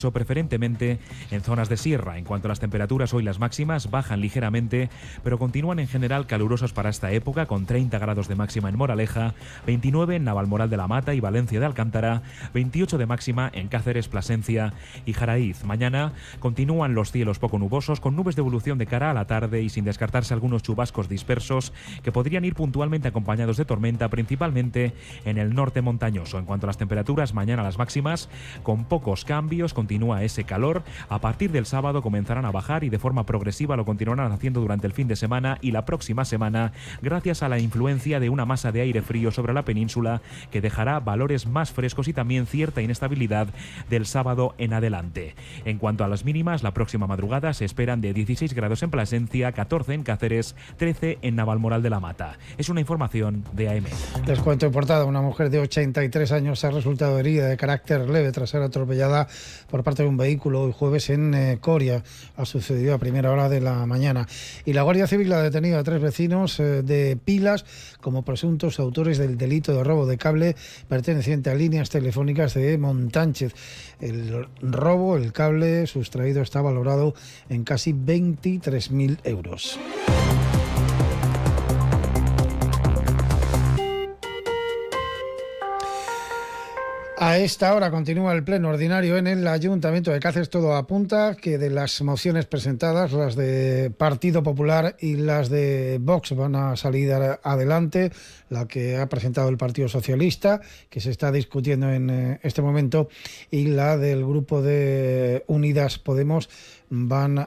preferentemente en zonas de sierra. En cuanto a las temperaturas, hoy las máximas bajan ligeramente, pero continúan en general calurosos para esta época, con 30 grados de máxima en Moraleja, 29 en Navalmoral de la Mata y Valencia de Alcántara, 28 de máxima en Cáceres, Plasencia y Jaraíz. Mañana continúan los cielos poco nubosos, con nubes de evolución de cara a la tarde y sin descartarse algunos chubascos dispersos que podrían ir puntualmente acompañados de tormenta, principalmente en el norte montañoso. En cuanto a las temperaturas, mañana las máximas con pocos cambios, continúa ese calor. A partir del sábado comenzarán a bajar y de forma progresiva lo continuarán haciendo durante el fin de semana y la próxima semana, gracias a la influencia de una masa de aire frío sobre la península que dejará valores más frescos y también cierta inestabilidad del sábado en adelante. En cuanto a las mínimas, la próxima madrugada se esperan de 16 grados en Plasencia, 14 en Cáceres, 13 en Navalmoral de la Mata. Es una información de AEMET. Les cuento en portada: una mujer de 83 años ha resultado herida de carácter leve tras ser atropellada por parte de un vehículo el jueves en Coria. Ha sucedido a primera hora de la mañana. Y la Guardia Civil ha detenido a 3 vecinos de Pilas como presuntos autores del delito de robo de cable perteneciente a líneas telefónicas de Montánchez. El robo, el cable sustraído, está valorado en casi 23.000 euros. A esta hora continúa el pleno ordinario en el Ayuntamiento de Cáceres. Todo apunta que de las mociones presentadas, las de Partido Popular y las de Vox van a salir adelante. La que ha presentado el Partido Socialista, que se está discutiendo en este momento, y la del grupo de Unidas Podemos van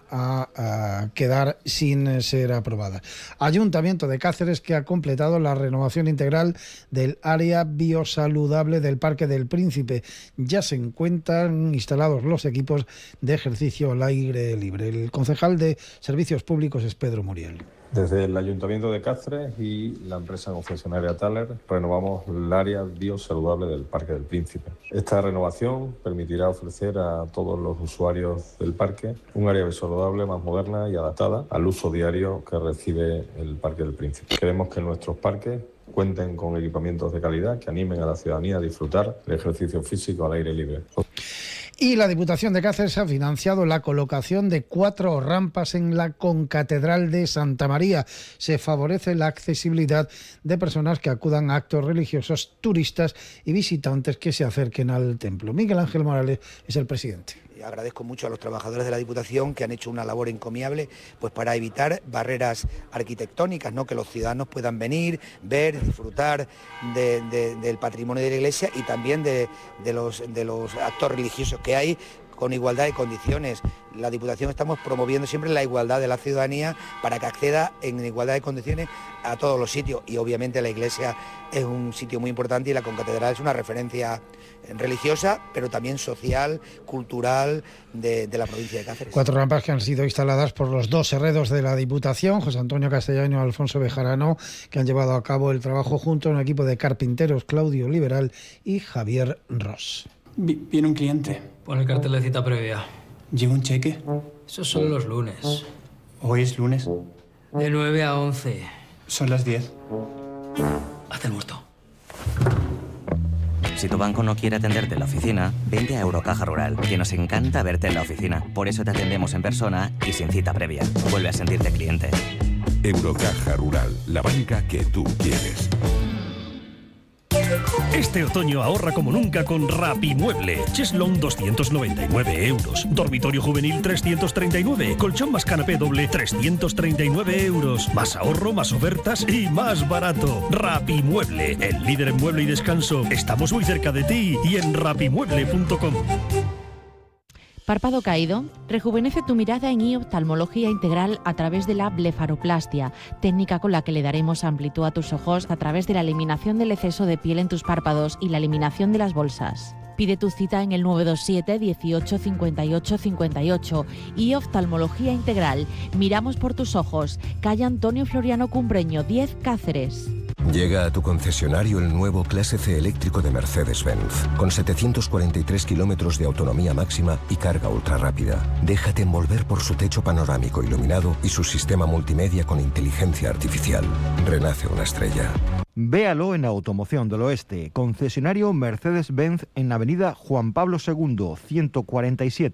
a quedar sin ser aprobadas. Ayuntamiento de Cáceres, que ha completado la renovación integral del área biosaludable del Parque del Príncipe. Ya se encuentran instalados los equipos de ejercicio al aire libre. El concejal de Servicios Públicos es Pedro Muriel. Desde el Ayuntamiento de Cáceres y la empresa concesionaria Thaler renovamos el área biosaludable del Parque del Príncipe. Esta renovación permitirá ofrecer a todos los usuarios del parque un área biosaludable más moderna y adaptada al uso diario que recibe el Parque del Príncipe. Queremos que nuestros parques cuenten con equipamientos de calidad que animen a la ciudadanía a disfrutar del ejercicio físico al aire libre. Y la Diputación de Cáceres ha financiado la colocación de 4 rampas en la concatedral de Santa María. Se favorece la accesibilidad de personas que acudan a actos religiosos, turistas y visitantes que se acerquen al templo. Miguel Ángel Morales es el presidente. Agradezco mucho a los trabajadores de la Diputación que han hecho una labor encomiable pues para evitar barreras arquitectónicas, ¿no? Que los ciudadanos puedan venir, ver, disfrutar del patrimonio de la Iglesia y también de los actos religiosos que hay, con igualdad de condiciones. La Diputación estamos promoviendo siempre la igualdad de la ciudadanía para que acceda en igualdad de condiciones a todos los sitios, y obviamente la iglesia es un sitio muy importante y la concatedral es una referencia religiosa, pero también social, cultural de la provincia de Cáceres. 4 rampas que han sido instaladas por los 2 herreros de la Diputación, José Antonio Castellano y Alfonso Bejarano, que han llevado a cabo el trabajo junto a un equipo de carpinteros, Claudio Liberal y Javier Ross. Viene un cliente. Pon el cartel de cita previa. ¿Lleva un cheque? Esos son los lunes. ¿Hoy es lunes? De 9 a 11. Son las 10. Haz el muerto. Si tu banco no quiere atenderte en la oficina, vente a Eurocaja Rural, que nos encanta verte en la oficina. Por eso te atendemos en persona y sin cita previa. Vuelve a sentirte cliente. Eurocaja Rural, la banca que tú quieres. Este otoño ahorra como nunca con Rapimueble. Cheslón 299 euros. Dormitorio juvenil 339. Colchón más canapé doble 339 euros. Más ahorro, más ofertas y más barato. Rapimueble, el líder en mueble y descanso. Estamos muy cerca de ti y en rapimueble.com. Párpado caído. Rejuvenece tu mirada en oftalmología integral a través de la blefaroplastia, técnica con la que le daremos amplitud a tus ojos a través de la eliminación del exceso de piel en tus párpados y la eliminación de las bolsas. Pide tu cita en el 927 18 58 58. Y oftalmología integral. Miramos por tus ojos. Calle Antonio Floriano Cumbreño, 10, Cáceres. Llega a tu concesionario el nuevo Clase C eléctrico de Mercedes-Benz, con 743 kilómetros de autonomía máxima y carga ultrarrápida. Déjate envolver por su techo panorámico iluminado y su sistema multimedia con inteligencia artificial. Renace una estrella. Véalo en Automoción del Oeste, concesionario Mercedes-Benz en Avenida Juan Pablo II, 147.